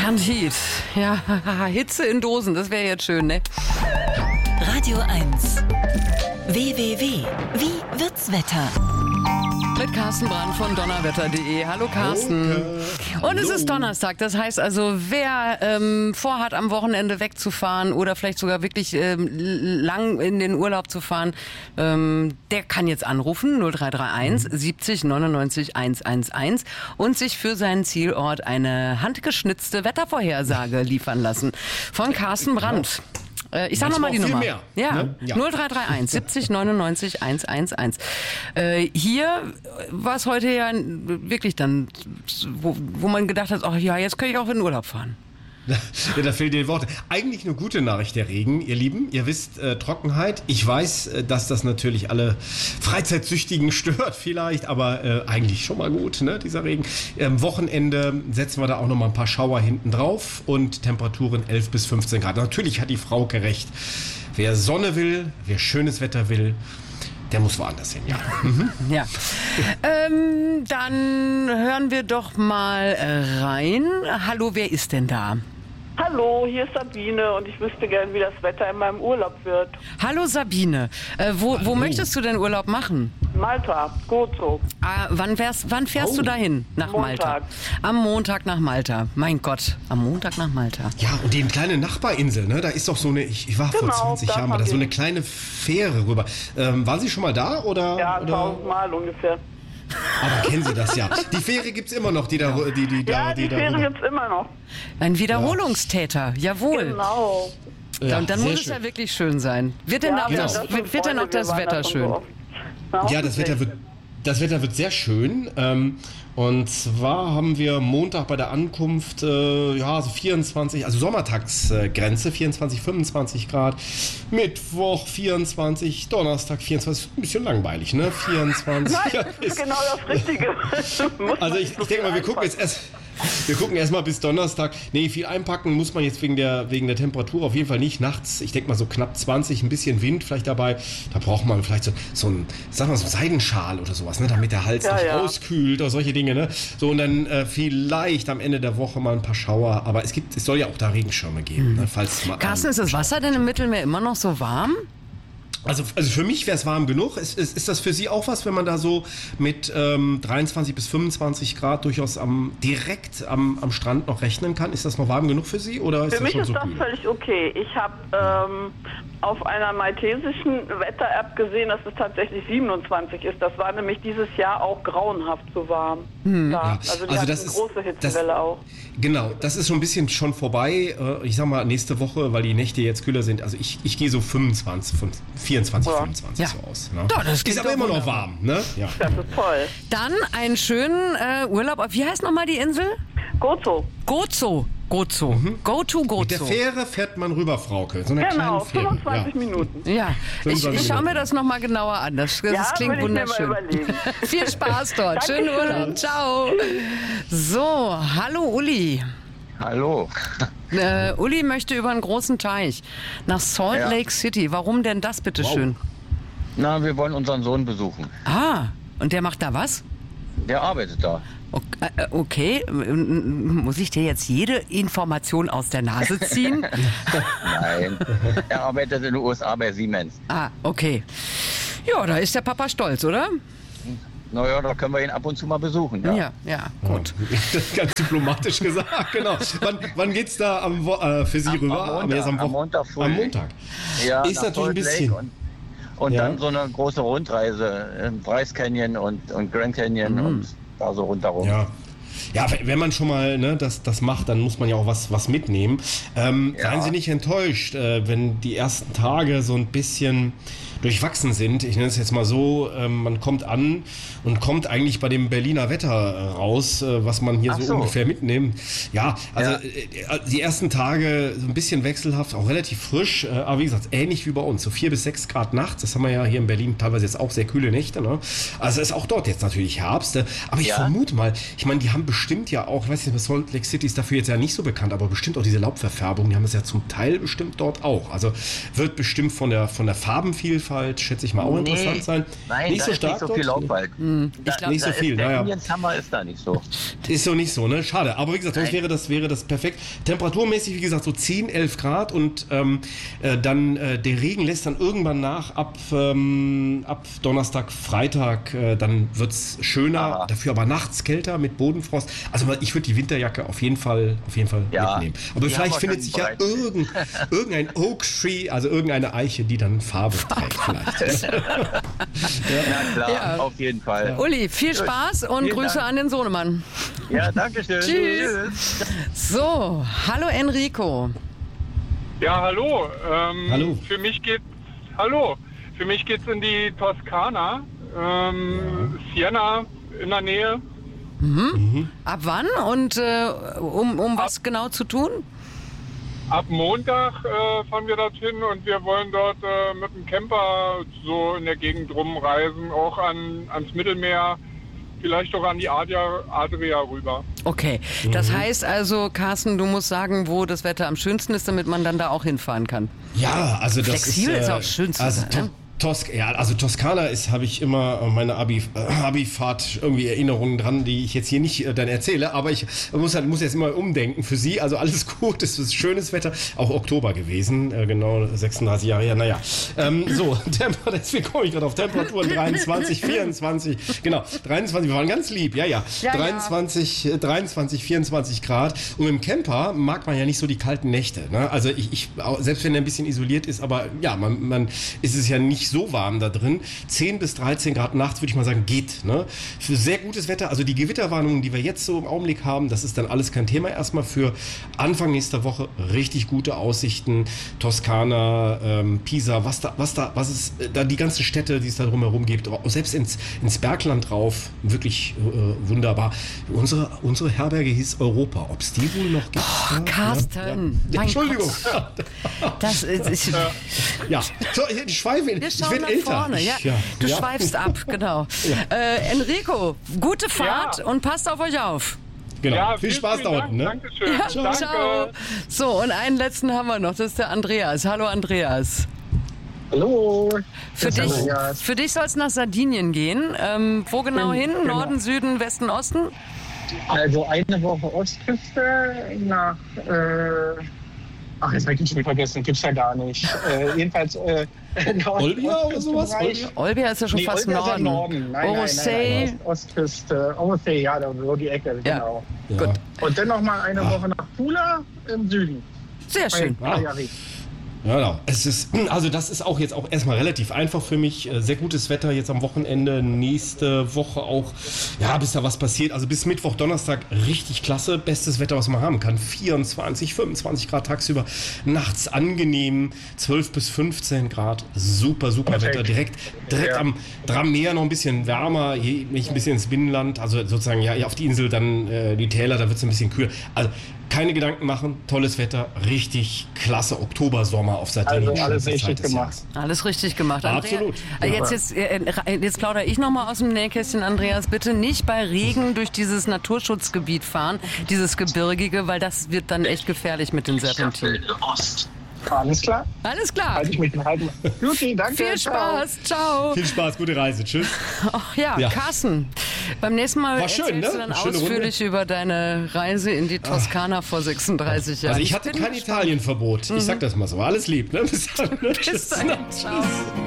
Bernd Hiet. Ja, Hitze in Dosen, das wäre jetzt schön, ne? Radio 1. www. Wie wird's Wetter? Mit Carsten Brandt von donnerwetter.de. Hallo Carsten. Okay. Und es ist Donnerstag, das heißt also, wer vorhat, am Wochenende wegzufahren oder vielleicht sogar wirklich lang in den Urlaub zu fahren, der kann jetzt anrufen 0331 70 99 111 und sich für seinen Zielort eine handgeschnitzte Wettervorhersage liefern lassen von Carsten Brandt. Ich sag nochmal die Nummer. Mehr, ja, ne? Ja, 0331 70 99 111. Hier war es heute ja wirklich dann, wo man gedacht hat, ach ja, jetzt kann ich auch in den Urlaub fahren. Ja, da fehlen die Worte. Eigentlich eine gute Nachricht, der Regen, ihr Lieben. Ihr wisst, Trockenheit. Ich weiß, dass das natürlich alle Freizeitsüchtigen stört vielleicht, aber eigentlich schon mal gut, ne, dieser Regen. Wochenende setzen wir da auch noch mal ein paar Schauer hinten drauf und Temperaturen 11 bis 15 Grad. Natürlich hat die Frauke recht. Wer Sonne will, wer schönes Wetter will, der muss woanders hin, ja. Ja. Dann hören wir doch mal rein. Hallo, wer ist denn da? Hallo, hier ist Sabine und ich wüsste gern, wie das Wetter in meinem Urlaub wird. Hallo Sabine, wo möchtest du denn Urlaub machen? Malta, Gozo. Wann fährst du dahin? Nach Malta? Am Montag nach Malta. Mein Gott, am Montag nach Malta. Ja, und die kleine Nachbarinsel, ne? Da ist doch so eine, ich war vor 20 Jahren mal da, so eine kleine Fähre rüber. Waren Sie schon mal da? Oder, ja, oder? 1000 Mal ungefähr. Aber kennen Sie das ja? Die Fähre gibt's immer noch, die Fähre gibt's immer noch. Ein Wiederholungstäter, jawohl. Genau. Ja, und dann muss es ja wirklich schön sein. Wird denn auch das Wetter schön? Ja, das Wetter wird sehr schön. Und zwar haben wir Montag bei der Ankunft so 24, also Sommertagsgrenze, 24, 25 Grad. Mittwoch 24, Donnerstag 24, ein bisschen langweilig, ne? 24. Nein, das ist genau das Richtige. Also ich denke mal, wir gucken erst mal bis Donnerstag. Nee, viel einpacken muss man jetzt wegen der Temperatur auf jeden Fall nicht. Nachts, ich denke mal so knapp 20, ein bisschen Wind vielleicht dabei. Da braucht man vielleicht so ein Seidenschal oder sowas, ne, damit der Hals nicht auskühlt oder solche Dinge, ne? So, und dann vielleicht am Ende der Woche mal ein paar Schauer. Aber es soll ja auch da Regenschirme geben, ne, falls mal. Carsten, ist das Wasser denn im Mittelmeer immer noch so warm? Also für mich wäre es warm genug. Ist das für Sie auch was, wenn man da so mit 23 bis 25 Grad durchaus direkt am Strand noch rechnen kann? Ist das noch warm genug für Sie? Oder ist für mich das schon ist so das kühl? völlig okay. Ich habe auf einer maltesischen Wetter-App gesehen, dass es tatsächlich 27 ist. Das war nämlich dieses Jahr auch grauenhaft so warm. Ja, also die hatten eine große Hitzewelle auch. Genau, das ist so ein bisschen schon vorbei. Ich sag mal, nächste Woche, weil die Nächte jetzt kühler sind. Also ich gehe so 24, 25 so aus. Ne? Doch, das ist aber immer noch warm. Ne? Ja. Das ist toll. Dann einen schönen Urlaub. Wie heißt nochmal die Insel? Gozo. Gozo. Go to Gozo. Mit der Fähre fährt man rüber, Frauke. So eine genau, kleine Fähre. 25 Minuten. Ja, ich schaue mir das nochmal genauer an. Das klingt wunderschön. Viel Spaß dort. Schönen Urlaub. Ciao. So, hallo Uli. Hallo. Uli möchte über einen großen Teich nach Salt Lake City. Warum denn das, bitteschön? Na, wir wollen unseren Sohn besuchen. Ah, und der macht da was? Der arbeitet da. Okay, muss ich dir jetzt jede Information aus der Nase ziehen? Nein, er arbeitet in den USA bei Siemens. Ah, okay. Ja, da ist der Papa stolz, oder? Naja, da können wir ihn ab und zu mal besuchen. Ja, gut. Das ist ganz diplomatisch gesagt, genau. Wann geht's da für Sie rüber? Am Montag früh. Am Montag. Ja, ist natürlich ein bisschen. Und dann so eine große Rundreise im Bryce Canyon und Grand Canyon und da so rundherum. Ja, wenn man schon mal das macht, dann muss man ja auch was mitnehmen. Seien Sie nicht enttäuscht, wenn die ersten Tage so ein bisschen durchwachsen sind. Ich nenne es jetzt mal so, man kommt an und kommt eigentlich bei dem Berliner Wetter raus, was man hier so ungefähr mitnimmt. Ja, also die ersten Tage so ein bisschen wechselhaft, auch relativ frisch, aber wie gesagt, ähnlich wie bei uns, so 4 bis 6 Grad nachts. Das haben wir ja hier in Berlin teilweise jetzt auch sehr kühle Nächte. Ne? Also ist auch dort jetzt natürlich Herbst, aber ich vermute mal, ich meine, die haben haben bestimmt ja auch, ich weiß nicht, Salt Lake City ist dafür jetzt ja nicht so bekannt, aber bestimmt auch diese Laubverfärbung, die haben es ja zum Teil bestimmt dort auch. Also wird bestimmt von der Farbenvielfalt, schätze ich mal, auch interessant sein. Nein, nicht so stark nicht so viel Laubwald. Ich glaube, nicht so viel, der Indienhammer ist da nicht so. Ist so nicht so, ne? Schade. Aber wie gesagt, sonst wäre das perfekt. Temperaturmäßig, wie gesagt, so 10, 11 Grad und dann der Regen lässt dann irgendwann nach ab Donnerstag, Freitag, dann wird es schöner, dafür aber nachts kälter mit Bodenfrost. Also ich würde die Winterjacke auf jeden Fall mitnehmen. Aber vielleicht findet sich ja irgendein Oak Tree, also irgendeine Eiche, die dann Farbe trägt vielleicht. Na klar, auf jeden Fall. Uli, viel Spaß und Grüße an den Sohnemann. Ja, danke schön. Tschüss. So, hallo Enrico. Ja, hallo. Hallo. Für mich geht's in die Toskana, Siena in der Nähe. Ab wann und um was genau zu tun? Ab Montag fahren wir dorthin und wir wollen dort mit dem Camper so in der Gegend rumreisen, auch ans Mittelmeer, vielleicht auch an die Adria rüber. Okay, das heißt also, Carsten, du musst sagen, wo das Wetter am schönsten ist, damit man dann da auch hinfahren kann. Ja, also das flexibel ist auch schön zu sein. Ne? Toskana habe ich immer meine Abi-Fahrt irgendwie Erinnerungen dran, die ich jetzt hier nicht dann erzähle, aber ich muss jetzt immer umdenken für Sie, also alles gut, es ist schönes Wetter, auch Oktober gewesen, genau 36 Jahre her, naja. Deswegen komme ich gerade auf Temperaturen 23, 24, genau, 23, wir waren ganz lieb, ja. 23, 24 Grad und im Camper mag man ja nicht so die kalten Nächte, ne? Also ich selbst wenn er ein bisschen isoliert ist, aber ja, man ist es ja nicht so warm da drin. 10 bis 13 Grad nachts, würde ich mal sagen, geht. Ne? Für sehr gutes Wetter, also die Gewitterwarnungen, die wir jetzt so im Augenblick haben, das ist dann alles kein Thema. Erstmal für Anfang nächster Woche richtig gute Aussichten. Toskana, Pisa, was ist da die ganzen Städte, die es da drumherum gibt, selbst ins Bergland drauf, wirklich wunderbar. Unsere Herberge hieß Europa. Ob es die wohl noch gibt? Carsten! Ja. Entschuldigung. Das ist... Ja, so, ich schweife. Ich bin älter. Vorne, ja. Du schweifst ab, genau. Ja. Enrico, gute Fahrt und passt auf euch auf. Genau. Ja, viel Spaß da unten. Ne? Dankeschön. Ja, ciao. So, und einen letzten haben wir noch. Das ist der Andreas. Hallo, Andreas. Hallo. Für dich soll es nach Sardinien gehen. Wo genau hin? Genau. Norden, Süden, Westen, Osten? Also eine Woche Ostküste nach... jetzt habe ich den schon vergessen, gibt's ja gar nicht. Jedenfalls Olbia oder sowas? Olbia ist ja schon fast Olbia Norden. Norden. Nein, Ostküste, Orosei, ja, so die Ecke, ja. genau. Ja. Gut. Und dann nochmal eine Woche nach Pula im Süden. Sehr schön. Genau. Das ist auch jetzt auch erstmal relativ einfach für mich. Sehr gutes Wetter jetzt am Wochenende. Nächste Woche auch, bis da was passiert. Also bis Mittwoch, Donnerstag richtig klasse. Bestes Wetter, was man haben kann. 24, 25 Grad tagsüber. Nachts angenehm. 12 bis 15 Grad. Super Wetter. Direkt am Meer noch ein bisschen wärmer. Hier nicht ein bisschen ins Binnenland. Also sozusagen auf die Insel dann die Täler, da wird es ein bisschen kühler. Also keine Gedanken machen, tolles Wetter, richtig klasse Oktober-Sommer auf Sardinien. Also alles richtig gemacht. Alles richtig gemacht. Absolut. Jetzt plaudere ich nochmal aus dem Nähkästchen, Andreas. Bitte nicht bei Regen durch dieses Naturschutzgebiet fahren, dieses Gebirgige, weil das wird dann echt gefährlich mit den Serpentinen. Alles klar? Alles klar. Halte ich mich halten. Okay, danke. Viel Spaß. Ciao. Viel Spaß, gute Reise. Tschüss. Ach ja, Carsten, beim nächsten Mal erzählst du dann ausführlich über deine Reise in die Toskana vor 36 Jahren. Also ich hatte kein Italienverbot. Ich sag das mal so. Alles lieb. Ne? Bis dann. Bis dann. Ciao.